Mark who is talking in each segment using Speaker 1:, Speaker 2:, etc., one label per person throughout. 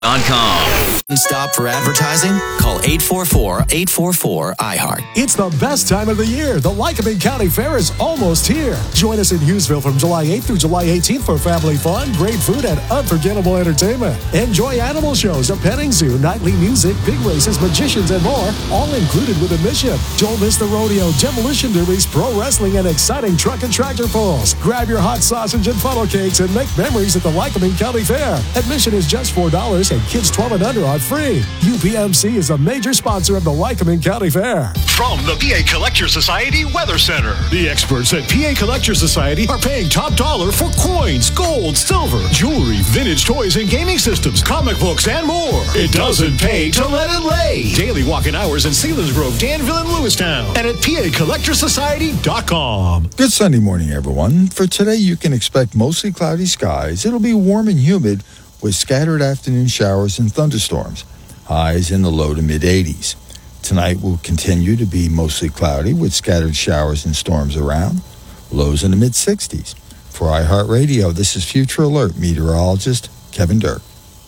Speaker 1: Stop for advertising? Call 844-844-IHEART.
Speaker 2: It's the best time of the year. The Lycoming County Fair is almost here. Join us in Hughesville from July 8th through July 18th for family fun, great food, and unforgettable entertainment. Enjoy animal shows, a petting zoo, nightly music, big races, magicians, and more, all included with admission. Don't miss the rodeo, demolition derbies, pro wrestling, and exciting truck and tractor pulls. Grab your hot sausage and funnel cakes and make memories at the Lycoming County Fair. Admission is just $4 and kids 12 and under are free. UPMC is a major sponsor of the Lycoming County Fair.
Speaker 3: From the PA Collector Society Weather Center. The experts at PA Collector Society are paying top dollar for coins, gold, silver, jewelry, vintage toys and gaming systems, comic books, and more. It doesn't pay to let it lay. Daily walk-in hours in Selinsgrove, Danville, and Lewistown. And at PACollectorsociety.com.
Speaker 4: Good Sunday morning, everyone. For today, you can expect mostly cloudy skies. It'll be warm and humid with scattered afternoon showers and thunderstorms. Highs in the low to mid-80s. Tonight will continue to be mostly cloudy with scattered showers and storms around. Lows in the mid-60s. For iHeartRadio, this is Future Alert meteorologist Kevin Dirk.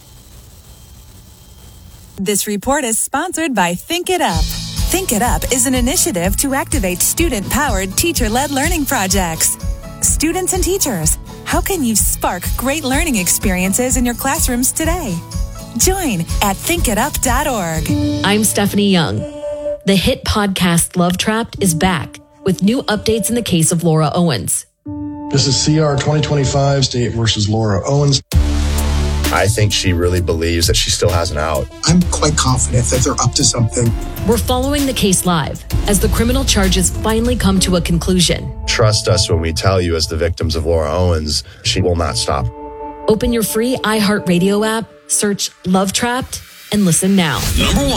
Speaker 5: This report is sponsored by Think It Up. Think It Up is an initiative to activate student-powered, teacher-led learning projects. Students and teachers, how can you spark great learning experiences in your classrooms today? Join at thinkitup.org.
Speaker 6: I'm Stephanie Young. The hit podcast Love Trapped is back with new updates in the case of Laura Owens.
Speaker 7: This is CR 2025, State versus Laura Owens.
Speaker 8: I think she really believes that she still has an out.
Speaker 9: I'm quite confident that they're up to something.
Speaker 6: We're following the case live as the criminal charges finally come to a conclusion.
Speaker 8: Trust us when we tell you, as the victims of Laura Owens, she will not stop.
Speaker 6: Open your free iHeartRadio app, search Love Trapped, and listen now.
Speaker 3: Number 1.